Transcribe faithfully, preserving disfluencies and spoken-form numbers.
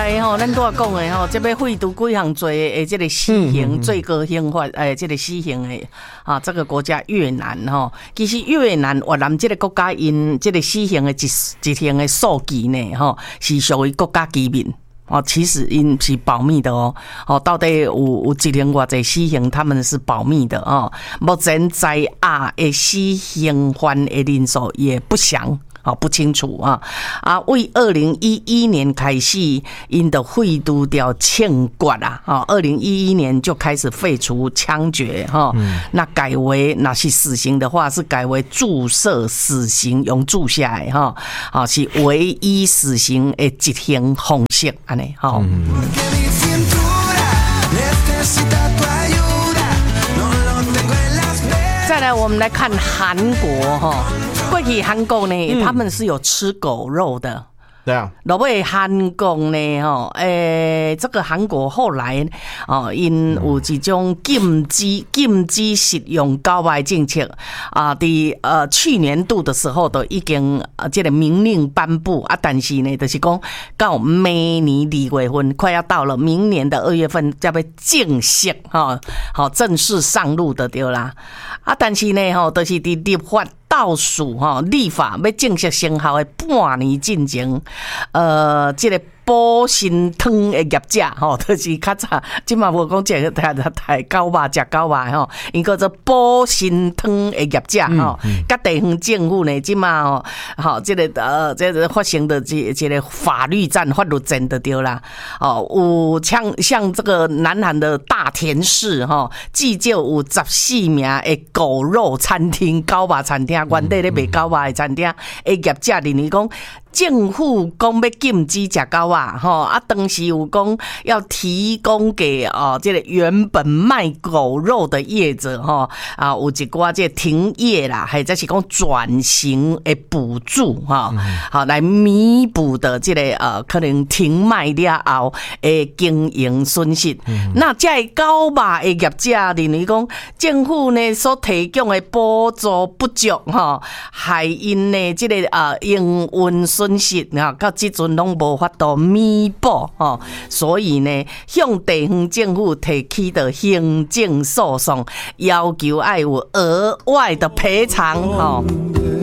来吼，咱拄仔讲的吼，这要废除几项罪的这个死刑最高刑法，诶，这个死刑的啊，这个国家越南吼，其实越南越南这个国家因这个死刑的一一项的数据呢，吼是属于国家机密。哦，其实因是保密的哦。哦，到底有有一年偌济死刑，他们是保密的哦。目前在押的死刑犯的人数也不详。哦，不清楚啊啊！为二零一一年开始，因的废除掉枪决啊，啊，二零一一年就开始废除枪决哈、嗯，那改为那是死刑的话，是改为注射死刑，用注下来哈，啊，是唯一死刑的一项方式安尼哈。再来，我们来看韩国哈。过去韩国呢、嗯，他们是有吃狗肉的。 对啊， 落尾韩国呢，吼，诶，这个韩国后来哦，因有一种禁止禁止食用狗肉政策啊，伫呃去年度的时候都已经呃这个明令颁布啊，但是呢，就是讲到明年二月份快要到了，明年的二月份才要正式哈，好正式上路的对啦。啊，但是呢，吼，都、就是伫立法倒数哈，立法要正式生效的半年进前，呃，这个保心汤的业者吼，就是较早，即嘛无讲这个台台狗肉食狗肉吼，因叫做保心汤的业者吼，甲地方政府呢，即嘛吼，吼，这个呃，这个发生的这这个法律战、法律战的对啦，哦，有像像这个南韩的大田市吼，至少有十四名的狗肉餐厅、狗肉餐厅，原底咧卖狗肉的餐厅，的业者认为讲。政府讲要禁止食狗肉吼，啊，当时有讲要提供给哦，这个原本卖狗肉的业者吼啊，有一寡这停业啦，或者是讲转型的补助哈，好来弥补的这个呃可能停卖了后的经营损失。嗯、那这狗肉的业者认为讲政府呢所提供的补助不足哈，害因呢这个呃营运损失啊，到即阵拢无法度弥补吼，所以呢，向地方政府提起的行政诉讼，要求要有额外的赔偿吼。